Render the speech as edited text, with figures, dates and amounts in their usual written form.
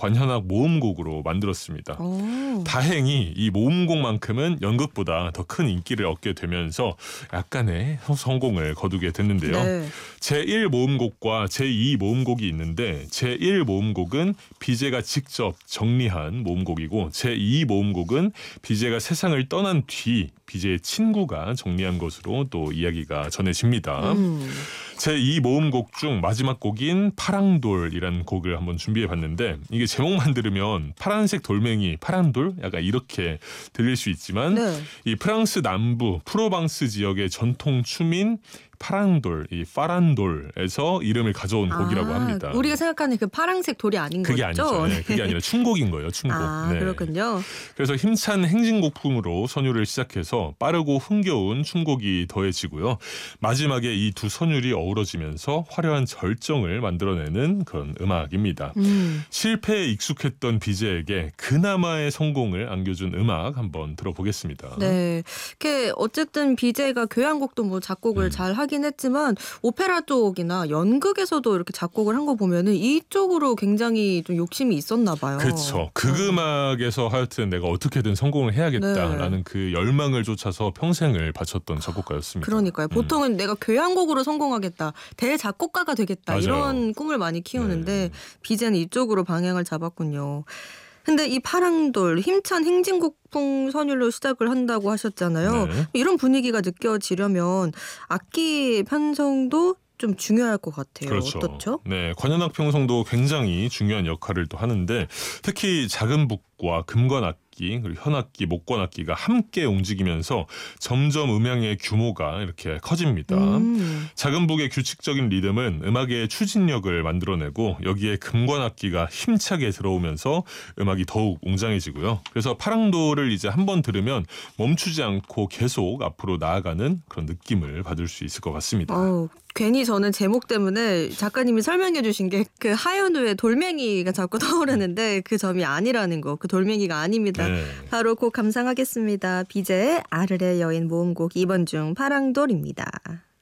관현악 모음곡으로 만들었습니다. 다행히 이 모음곡만큼은 연극보다 더 큰 인기를 얻게 되면서 약간의 성공을 거두게 됐는데요. 네. 제1 모음곡과 제2 모음곡이 있는데 제1 모음곡은 비제가 직접 정리한 모음곡이고 제2 모음곡은 비제가 세상을 떠난 뒤 비제의 친구가 정리한 것으로 또 이야기가 전해집니다. 제2 모음곡 중 마지막 곡인 파랑돌이라는 곡을 한번 준비해봤는데 이게 제목만 들으면 파란색 돌멩이, 파란돌? 약간 이렇게 들릴 수 있지만 네. 이 프랑스 남부 프로방스 지역의 전통 춤인 파랑돌, 이 파란돌에서 이름을 가져온 곡이라고 합니다. 우리가 생각하는 그 파란색 돌이 아닌 그게 거죠? 아니죠. 네, 그게 아니라 춤곡인 거예요. 춤곡. 네. 그렇군요. 그래서 힘찬 행진곡풍으로 선율을 시작해서 빠르고 흥겨운 춤곡이 더해지고요. 마지막에 이 두 선율이 어우러지면서 화려한 절정을 만들어내는 그런 음악입니다. 실패에 익숙했던 비제에게 그나마의 성공을 안겨준 음악 한번 들어보겠습니다. 네, 어쨌든 비제가 교향곡도 뭐 작곡을 잘 하긴 했지만 오페라 쪽이나 연극에서도 이렇게 작곡을 한 거 보면은 이쪽으로 굉장히 좀 욕심이 있었나 봐요. 그렇죠. 극음악에서 하여튼 내가 어떻게든 성공을 해야겠다라는 네. 그 열망을 쫓아서 평생을 바쳤던 작곡가였습니다. 그러니까요. 보통은 내가 교향곡으로 성공하겠다, 대작곡가가 되겠다, 맞아요. 이런 꿈을 많이 키우는데 비제는 이쪽으로 방향을 잡았군요. 근데 이 파랑돌 힘찬 행진곡풍 선율로 시작을 한다고 하셨잖아요. 네. 이런 분위기가 느껴지려면 악기 편성도 좀 중요할 것 같아요. 그렇죠. 어떻죠? 네, 관현악 편성도 굉장히 중요한 역할을 또 하는데 특히 작은 북과 금관악기 그리고 현악기, 목관악기가 함께 움직이면서 점점 음향의 규모가 이렇게 커집니다. 작은 북의 규칙적인 리듬은 음악의 추진력을 만들어내고 여기에 금관악기가 힘차게 들어오면서 음악이 더욱 웅장해지고요. 그래서 파랑도를 이제 한번 들으면 멈추지 않고 계속 앞으로 나아가는 그런 느낌을 받을 수 있을 것 같습니다. 괜히 저는 제목 때문에 작가님이 설명해 주신 게 그 하현우의 돌멩이가 자꾸 떠오르는데 그 점이 아니라는 거, 그 돌멩이가 아닙니다. 네. 바로 곡 감상하겠습니다. 비제의 아르레 여인 모음곡 2번 중 파랑돌입니다.